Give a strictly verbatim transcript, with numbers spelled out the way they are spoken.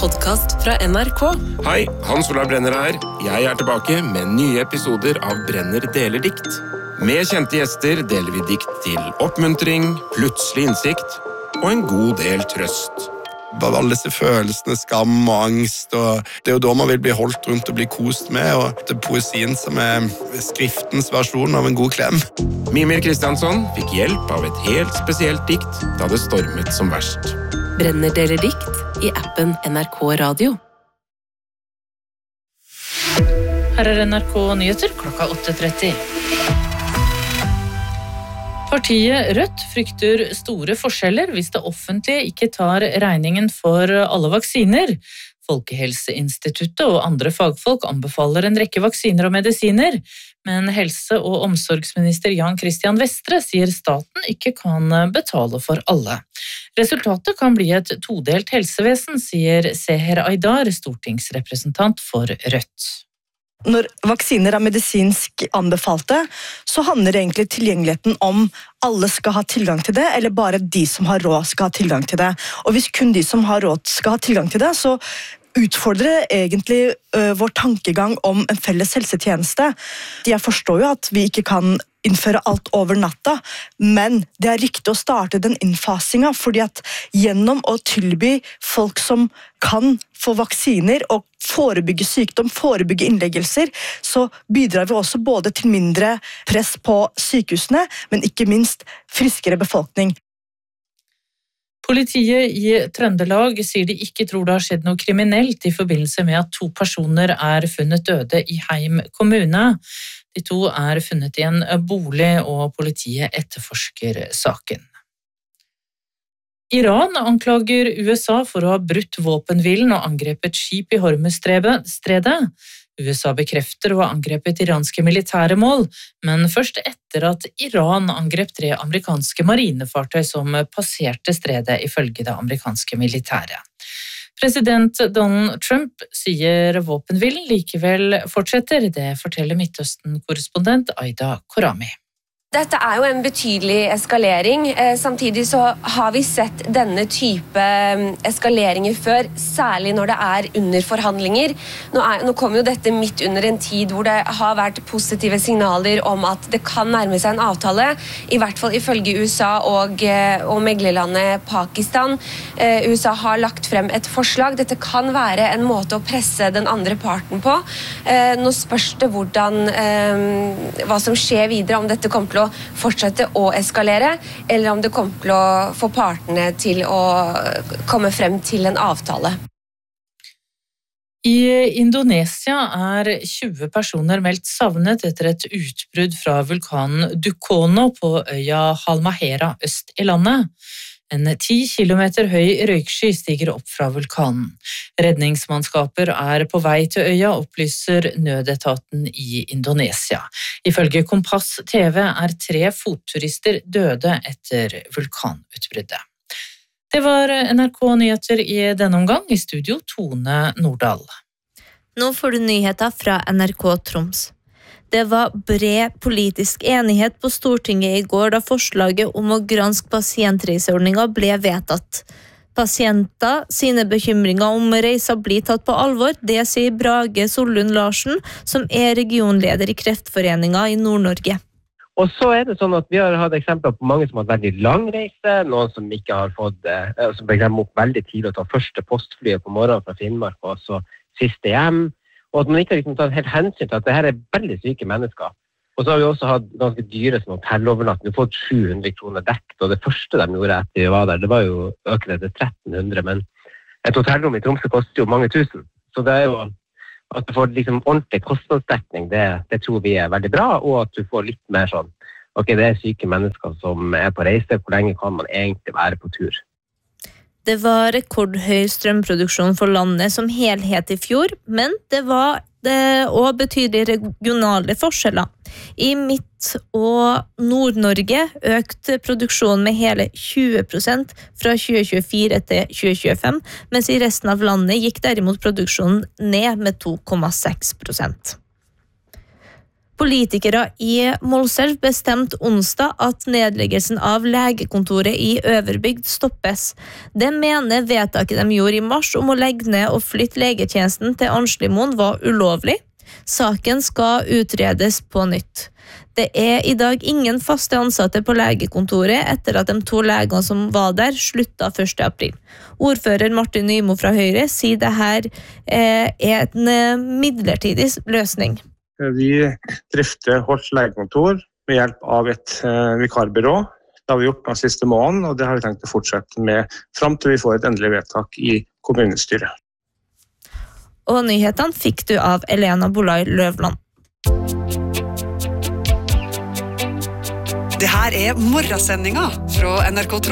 podcast fra N R K. Hei, Hans Olav Brenner her. Jeg er tilbake med nye episoder av Brenner deler dikt. Med kjente gjester deler vi dikt til oppmuntring, plutselig innsikt og en god del trøst. Alle disse følelsene, skam og angst, og det er jo da man vil bli holdt rundt og bli kost med, og det er poesien som er skriftens versjon av en god klem. Mimir Kristiansson fikk hjelp av et helt spesielt dikt da det stormet som verst. Brenner deler dikt i appen N R K Radio. Her er N R K Nyheter klokka åtte tretti. Partiet Rødt frykter store forskjeller hvis det offentlige ikke tar regningen for alle vaksiner. Folkehelseinstituttet og andre fagfolk anbefaler en rekke vaksiner og medisiner, men helse- og omsorgsminister Jan Christian Vestre sier staten ikke kan betale for alle. Resultatet kan bli et todelt helsevesen, sier Seher Aydar, stortingsrepresentant for Rødt. Når vaksiner er medisinsk anbefalte, så handler egentlig tilgjengeligheten om alle skal ha tilgang til det, eller bare de som har råd skal ha tilgang til det. Og hvis kun de som har råd skal ha tilgang til det, så utfordrer egentlig uh, vår tankegang om en felles helsetjeneste. Jeg forstår jo at vi ikke kan innføre alt over natta, men det er riktig å starte den innfasingen, fordi at gjennom å tilby folk som kan få vaksiner og forebygge sykdom, forebygge innleggelser, så bidrar vi også både til mindre press på sykehusene, men ikke minst friskere befolkning. Politiet i Trøndelag sier de ikke tror det har skjedd noe kriminelt i forbindelse med at to personer er funnet døde i Heim kommune. De to er funnet i en bolig, og politiet etterforsker saken. Iran anklager U S A for å ha brutt våpenhvilen og angrepet skip i Hormuzstredet. U S A bekrefter å ha angrepet iranske militære mål, men først etter at Iran angrep tre amerikanske marinefartøy som passerte stredet ifølge det amerikanske militæret. President Donald Trump sier våpenhvilen likevel fortsetter, det forteller Midtøsten-korrespondent Aida Korami. Dette er jo en betydelig eskalering. Samtidig så har vi sett denne type eskaleringer før, særlig når det er under forhandlinger. Nå, er, nå kommer jo dette midt under en tid hvor det har vært positive signaler om at det kan nærme seg en avtale, i hvert fall ifølge U S A og, og meglerlandet Pakistan. U S A har lagt frem et forslag. Dette kan være en måte å presse den andre parten på. Nå spørs det hvordan, hva som skjer videre, om dette kommer til å fortsette å eskalere, eller om det kommer til å få partene til å komme frem til en avtale. I Indonesia er tjue personer meldt savnet etter et utbrudd fra vulkanen Dukono på øya Halmahera øst i landet. En ti kilometer høy røyksky stiger opp fra vulkanen. Redningsmannskaper er på vei til øya, opplyser nødetaten i Indonesia. Ifølge Kompass T V er tre fotturister døde etter vulkanutbruddet. Det var N R K Nyheter i denne omgang, i studio Tone Nordahl. Nå får du nyheter fra N R K Troms. Det var bred politisk enighet på Stortinget i går da forslaget om å granske pasientreiseordninger ble vedtatt. Pasienter sine bekymringer om reiser blir tatt på alvor, det sier Brage Sollund Larsen, som er regionleder i Kreftforeningen i Nord-Norge. Og så er det sånn at vi har hatt eksempler på mange som har veldig lang reise, noen som ikke har fått, som for eksempel opp veldig tidlig å ta første postflyet på morgenen fra Finnmark, og så siste hjem. Og at man ikke har liksom tatt helt hensyn til at dette er veldig syke mennesker. Og så har vi også hatt ganske dyre som hotellovernatting. Vi har fått sju hundre kroner dekt, og det første de gjorde etter vi var der, det var jo øke det til tretten hundre, men et hotellrom i Tromsø koster jo mange tusen. Så det er jo at du får liksom ordentlig kostnadsdekning, det, det tror vi er veldig bra, og at du får litt mer sånn, ok, det er syke mennesker som er på reise, hvor lenge kan man egentlig være på tur? Det var rekordhøy strømproduksjon for landet som helhet i fjor, men det var det også betydelige regionale forskjeller. I Midt- og Nord-Norge økte produksjonen med hele tjue prosent fra tjue tjuefire til tjue tjuefem, mens i resten av landet gikk derimot produksjonen ned med to komma seks prosent. Politikere i Målselv bestemte onsdag at nedleggelsen av legekontoret i Øverbygd stoppes. Det mener vedtaket de gjorde i mars om å legge ned og flytte legetjenesten til Arnslimoen var ulovlig. Saken skal utredes på nytt. Det er i dag ingen faste ansatte på legekontoret etter at de to legene som var der slutta første april. Ordfører Martin Nymo fra Høyre sier det her er en midlertidig løsning. Vi drifter Holt legekontor med hjelp av et eh, vikarbyrå. Det har vi gjort den siste måneden, og det har vi tenkt å fortsette med frem til vi får et endelig vedtak i kommunestyret. Og nyhetene fikk du av Elena Bolai Løvland. Det her er morgensendinga fra N R K Troms.